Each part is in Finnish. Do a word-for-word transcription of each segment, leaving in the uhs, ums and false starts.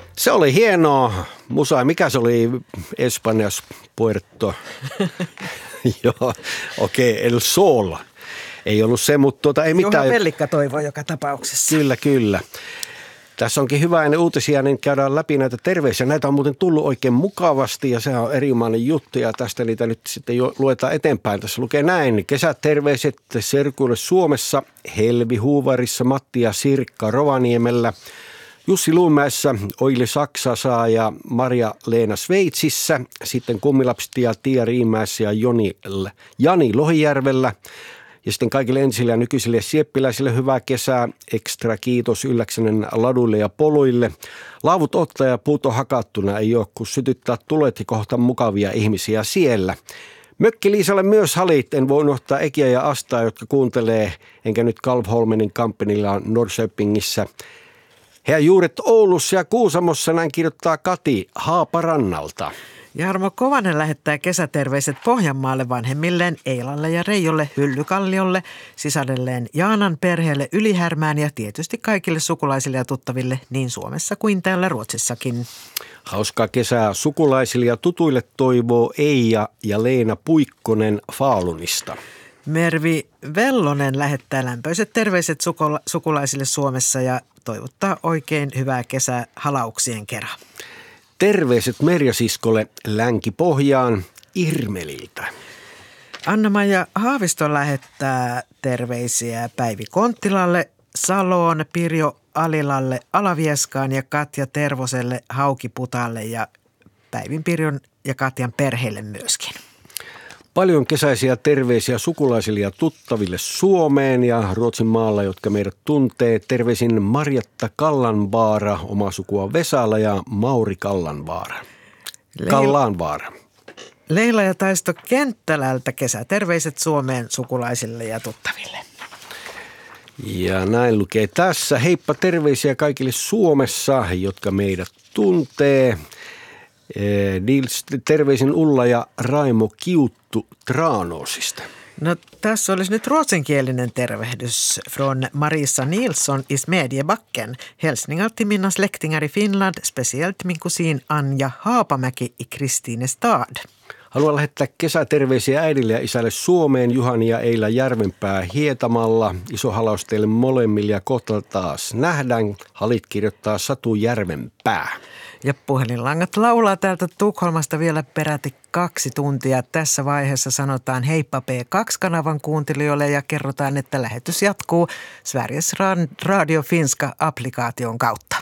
Se oli hienoa musa. Mikä se oli? Espanjas, Puerto. Joo, okei, okay, El Sol. Ei ollut se, mutta tuota, ei mitään. Juha Pellikka toivoo joka tapauksessa. Kyllä, kyllä. Tässä onkin hyvä ennen uutisia, niin käydään läpi näitä terveisiä. Näitä on muuten tullut oikein mukavasti ja sehän on erinomainen juttu ja tästä niitä nyt sitten jo luetaan eteenpäin. Tässä lukee näin. Kesäterveiset serkuille Suomessa, Helvi Huuvarissa, Matti ja Sirkka Rovaniemellä, Jussi Luumäessä, Oili Saksa ja Maria-Leena Sveitsissä, sitten kummilapset ja Tiia Riimäessä ja Joni, Jani Lohijärvellä. Ja sitten kaikille entisille ja nykyisille sieppiläisille hyvää kesää. Ekstra kiitos Ylläksenen laduille ja poluille. Laavut ottaa ja puut on hakattuna. Ei ole kun sytyttää tulet ja kohta mukavia ihmisiä siellä. Mökki Liisalle myös halit. En voi unohtaa Ekiä ja Astaa, jotka kuuntelee. Enkä nyt Kalvholmenin kampanilla Norrköpingissä. He juuret Oulussa ja Kuusamossa, näin kirjoittaa Kati Haaparannalta. Jarmo Kovanen lähettää kesäterveiset Pohjanmaalle vanhemmilleen Eilalle ja Reijolle Hyllykalliolle, sisarelleen Jaanan perheelle Ylihärmään ja tietysti kaikille sukulaisille ja tuttaville niin Suomessa kuin täällä Ruotsissakin. Hauskaa kesää sukulaisille ja tutuille toivoo Eija ja Leena Puikkonen Falunista. Mervi Vellonen lähettää lämpöiset terveiset sukula- sukulaisille Suomessa ja toivottaa oikein hyvää kesää halauksien kerran. Terveiset Merja-siskolle Länki-Pohjaan Irmeliltä. Anna-Maija Haavisto lähettää terveisiä Päivi Konttilalle, Saloon, Pirjo Alilalle, Alavieskaan ja Katja Tervoselle, Haukiputalle ja Päivin, Pirjon ja Katjan perheelle myöskin. Paljon kesäisiä terveisiä sukulaisille ja tuttaville Suomeen ja Ruotsin maalla, jotka meidät tuntee. Terveisin Marjatta Kallanvaara, oma sukua Vesala ja Mauri Kallanvaara. Kallanvaara. Leila ja Taisto Kenttälältä kesäterveiset Suomeen sukulaisille ja tuttaville. Ja näin lukee tässä. Heippa terveisiä kaikille Suomessa, jotka meidät tuntee. Nils, terveisin Ulla ja Raimo Kiuttu Tranåsista. No tässä olisi nyt ruotsinkielinen tervehdys från Marisa Nilsson i Smedjebacken. Hälsningar till mina släktingar i Finland, speciellt min kusin Anja Haapamäki i Kristinestad. Haluan lähettää kesäterveisiä äidille ja isälle Suomeen, Juhani ja Eila Järvenpää Hietamalla. Iso halaus teille molemmille ja kohta taas nähdään. Halit kirjoittaa Satu Järvenpää. Ja puhelinlangat laulaa täältä Tukholmasta vielä peräti kaksi tuntia. Tässä vaiheessa sanotaan heippa P kaksi-kanavan kuuntelijoille ja kerrotaan, että lähetys jatkuu Sveriges Radio Finska-applikaation kautta.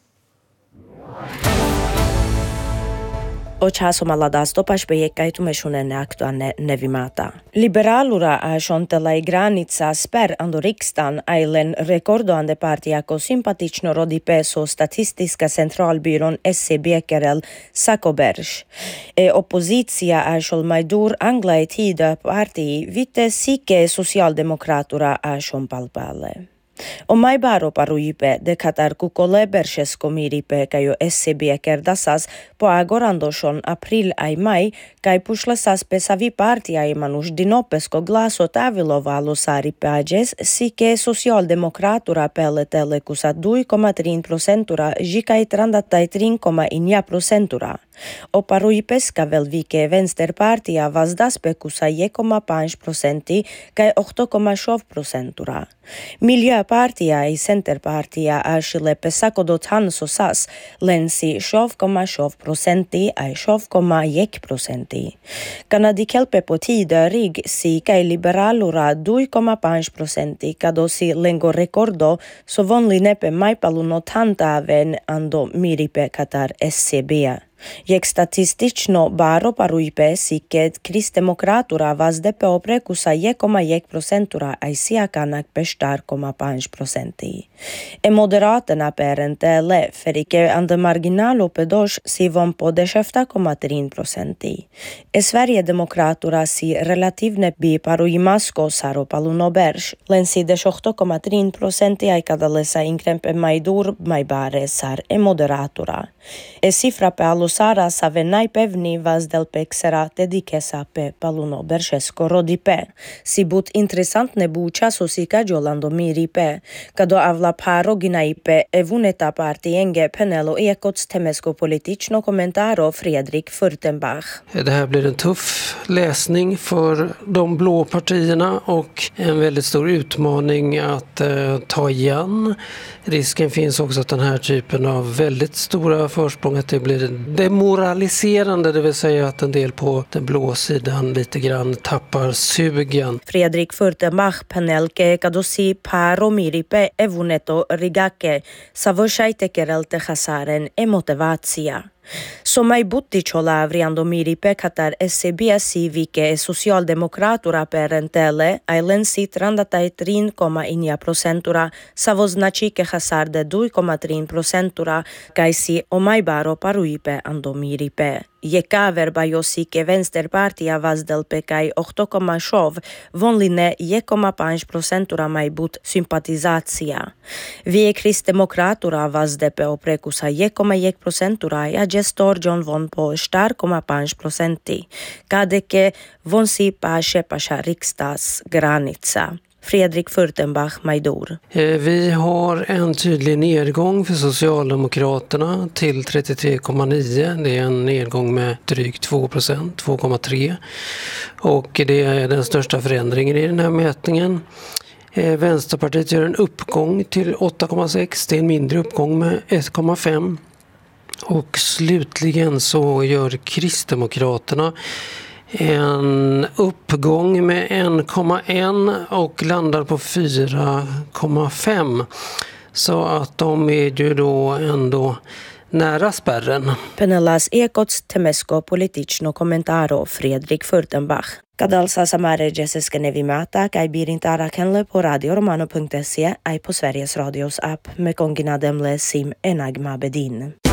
Očasomalla daas topaspäikäitumishunen aktuanne nevimata. Liberalura šontela i granica sper ando riksdagen ailen rekordoande partiako sympatično rodi peso statistiska centralbyrån S C B-kerel Sakobergs. E oppositia äsol maidur angla i tida partii vitte sike socialdemokratura äson palpalle. O mai baro paruipe de Katar kukole bersesko miripe kajo S C B kerdasas po agorandoshon april ai mai kai pushlasas pesavi partia imanus dinopesko glaso tavilovalo sari pages sike socialdemokratura pelletelle kusa due komma tre procentura jikai trandattai tre komma yksi procentura. O paruipeska vel vike vänsterpartia vazdaspe kusa yksi komma pięć procentti kai åtta komma sju procentura. Miljöpartia i Centerpartia äsille pesakodot hansosas lensi sju komma sju procentti ai sju komma yksi procentti. Kanadi kelpe po tida rig si kai liberalura due komma pięć procentti kadosi lengo rekordo so vonli nepe maipalunot hantaven ando miripe Katar S C B. Jak statistično baro paruipe siket kristdemokratura vazdepe oprekusa yksi komma yksi procentura ai siakanak pe četiri komma pięć procentti. E moderaterna perentele ferike ande marginalo pe dos sivon po šest komma tre procentti. E Sverigedemokratura si relativne bi paruimasko saro palunoberš lensi de åtta komma tre procentti ai kadalesa inkrempe maidur maibare sar e moderatura. E sifra pe alo Sara Savenai pevni vazdelpe ksera dedikesa pe paluno beršesko rodipe. Si but interesantne buča sosika Giolandomiri pe, kado avla paro ginaipe evuneta partienge penelo ekots temesko politično komentaro Fredrik Furtenbach. Det här blir en tuff läsning för de blå partierna och en väldigt stor utmaning att eh, ta igen. Risken finns också att den här typen av väldigt stora försprång att det blir demoraliserande, det vill säga att en del på den blå sidan lite grann tappar sugen. Fredrik Furtenbach penelke kadosi paro miripe evuneto rigake savošajtekerelte hasaren e motivacija. Somai buttichola vriandomiri pekatar S C B vike socialdemokratura perentele ailen sit randatai tre komma nio procentura savoznačike hasarde dva komma tri procentura kaisi omaibaro paruipe andomiripe. Jeka verbajosike vänsterpartia vazdelpe kai osam komma sedem vonline jedan komma päť procentura maibut sympatizacija. Vie kristdemokratura vazdepe oprekusa jedan komma jedan procentura ja gestor John von po čtyri komma päť procenti. Kadeke von si paše paša riksdags granica. Fredrik Furtenbach, Majdur. Vi har en tydlig nedgång för Socialdemokraterna till trettiotre komma nio. Det är en nedgång med drygt två procent, två komma tre. Och det är den största förändringen i den här mätningen. Vänsterpartiet gör en uppgång till åtta komma sex. Det är en mindre uppgång med ett komma fem. Och slutligen så gör Kristdemokraterna en uppgång med ett komma ett och landar på fyra komma fem. Så att de är ju då ändå nära spärren. Penelas ekots temesko politično komentaro Fredrik Furtenbach. Kadalsa samare jessiska nevimata kai birintara kenle på radioromano punkt se ai på Sveriges Radios app med kongina demle sim enagma bedin.